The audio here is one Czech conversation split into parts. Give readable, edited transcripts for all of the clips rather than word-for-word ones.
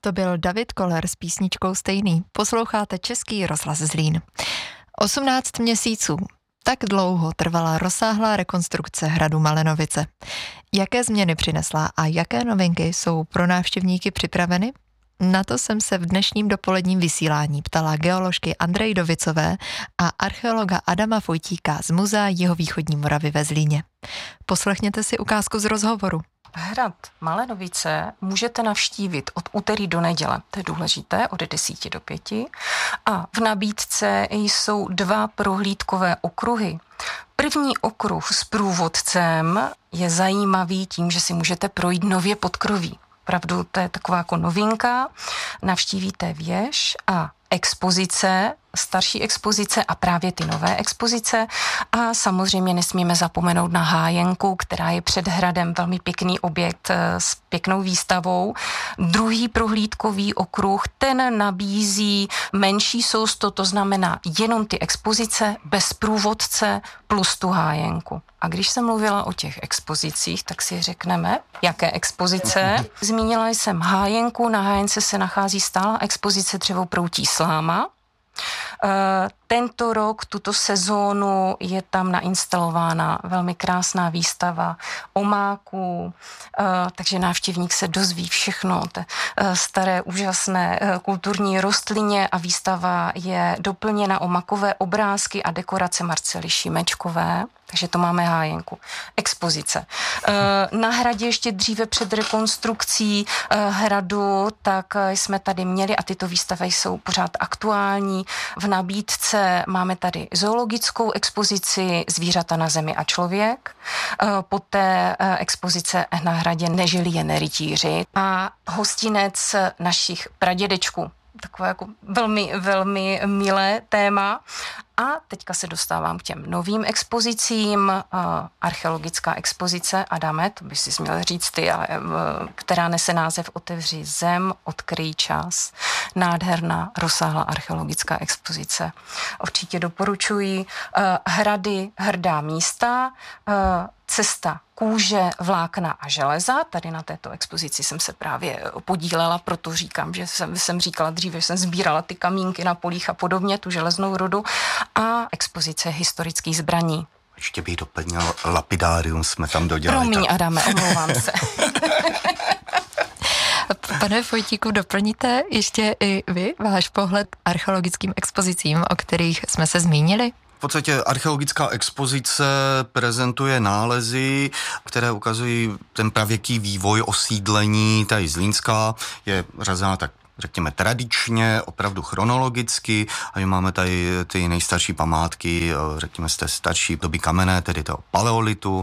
To byl David Koller s písničkou Stejný. Posloucháte Český rozhlas Zlín. 18 měsíců. Tak dlouho trvala rozsáhlá rekonstrukce hradu Malenovice. Jaké změny přinesla a jaké novinky jsou pro návštěvníky připraveny? Na to jsem se v dnešním dopoledním vysílání ptala geoložky Andreji Dovicové a archeologa Adama Fojtíka z Muzea Jihovýchodní Moravy ve Zlíně. Poslechněte si ukázku z rozhovoru. Hrad Malenovice můžete navštívit od úterý do neděle, to je důležité, od 10 do 5. A v nabídce jsou 2 prohlídkové okruhy. První okruh s průvodcem je zajímavý tím, že si můžete projít nově podkroví. Opravdu to je taková jako novinka. Navštívíte věž a expozice, starší expozice a právě ty nové expozice. A samozřejmě nesmíme zapomenout na hájenku, která je před hradem velmi pěkný objekt s pěknou výstavou. Druhý prohlídkový okruh, ten nabízí menší sousto, to znamená jenom ty expozice bez průvodce plus tu hájenku. A když jsem mluvila o těch expozicích, tak si řekneme, jaké expozice. Zmínila jsem hájenku, na hájence se nachází stálá expozice dřevoproutí sláma. Tento rok, tuto sezónu je tam nainstalována velmi krásná výstava omáků, takže návštěvník se dozví všechno o té staré úžasné kulturní rostlině a výstava je doplněna o makové obrázky a dekorace Marcely Šimečkové. Takže to máme hájenku. Expozice. Na hradě ještě dříve před rekonstrukcí hradu, tak jsme tady měli, a tyto výstavy jsou pořád aktuální, v nabídce máme tady zoologickou expozici Zvířata na zemi a člověk, poté expozice na hradě Nežili jen rytíři a hostinec našich pradědečků. Takové jako velmi, velmi milé téma. A teďka se dostávám k těm novým expozicím. Archeologická expozice, Adame, to by si měl říct ty, která nese název Otevři zem, odkryj čas. Nádherná, rozsáhlá archeologická expozice. Určitě doporučuji. Hrady, hrdá místa, cesta kůže, vlákna a železa. Tady na této expozici jsem se právě podílela, proto říkám, že jsem říkala dříve, že jsem sbírala ty kamínky na polích a podobně, tu železnou rudu. A expozice historických zbraní. Ještě bych doplnil lapidárium, jsme tam dodělali. Promiň, Adame, omlouvám se. Pane Fojtíku, doplníte ještě i vy váš pohled archeologickým expozicím, o kterých jsme se zmínili? V podstatě archeologická expozice prezentuje nálezy, které ukazují ten pravěký vývoj osídlení. Tady Zlínska je řazená tak řekněme tradičně, opravdu chronologicky, a my máme tady ty nejstarší památky, řekněme z té starší doby kamenné, tedy toho paleolitu,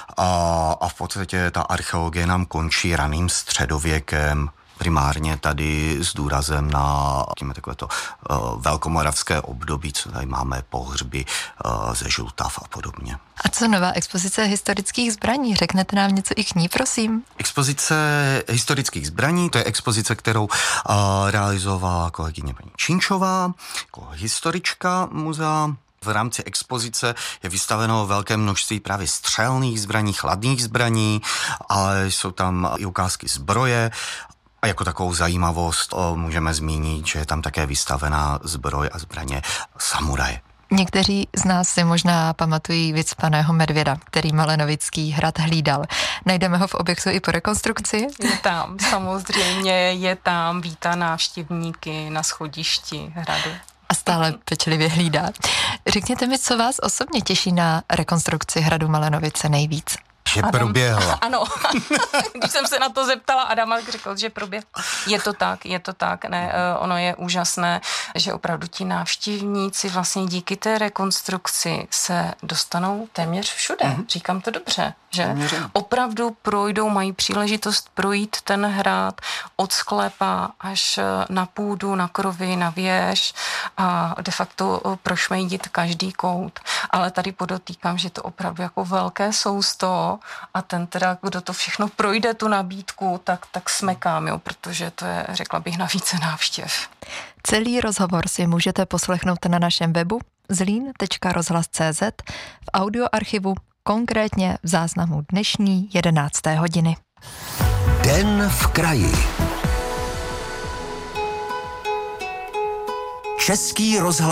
a v podstatě ta archeologie nám končí raným středověkem, primárně tady s důrazem na takovéto velkomoravské období, co tady máme pohřby ze Žultav a podobně. A co nová expozice historických zbraní? Řeknete nám něco i k ní, prosím? Expozice historických zbraní, to je expozice, kterou realizovala kolegyně paní Činčová, jako historička muzea. V rámci expozice je vystaveno velké množství právě střelných zbraní, chladných zbraní, ale jsou tam i ukázky zbroje. A jako takovou zajímavost můžeme zmínit, že je tam také vystavená zbroj a zbraně samuraje. Někteří z nás si možná pamatují vycpaného medvěda, který Malenovický hrad hlídal. Najdeme ho v objektu i po rekonstrukci? Je tam, samozřejmě je tam, vítá návštěvníky na schodišti hradu. A stále pečlivě hlídá. Řekněte mi, co vás osobně těší na rekonstrukci hradu Malenovice nejvíc? Že proběhla. Ano, když jsem se na to zeptala, Adam řekl, že proběhla. Je to tak, ne, ono je úžasné, že opravdu ti návštěvníci vlastně díky té rekonstrukci se dostanou téměř všude. Říkám to dobře, že opravdu projdou, mají příležitost projít ten hrad od sklepa až na půdu, na krovy, na věž a de facto prošmejdit každý kout. Ale tady podotýkám, že to opravdu jako velké sousto a ten teda, kdo to všechno projde, tu nabídku, tak smekám, jo, protože to je, řekla bych, na více návštěv. Celý rozhovor si můžete poslechnout na našem webu zlin.rozhlas.cz v audioarchivu, konkrétně v záznamu dnešní 11. hodiny. Den v kraji. Český rozhlas